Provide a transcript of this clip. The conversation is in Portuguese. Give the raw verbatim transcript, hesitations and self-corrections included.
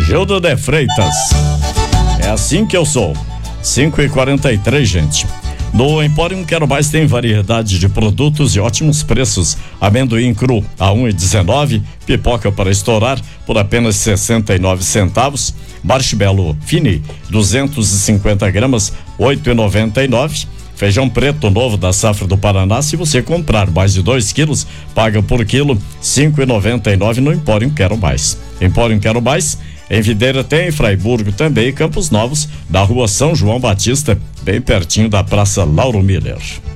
Gildo de Freitas. É assim que eu sou. cinco e quarenta e três, gente. No Empório Quero Mais tem variedade de produtos e ótimos preços. Amendoim cru a um e dezenove, pipoca para estourar por apenas sessenta e nove centavos. Marshmallow Fini duzentos e cinquenta gramas, oito e noventa e nove. Feijão preto novo da safra do Paraná, se você comprar mais de dois quilos, paga por quilo cinco e noventa e nove no Empório Quero Mais. Empório Quero Mais, em Videira tem, em Fraiburgo também, Campos Novos, da rua São João Batista, bem pertinho da Praça Lauro Miller.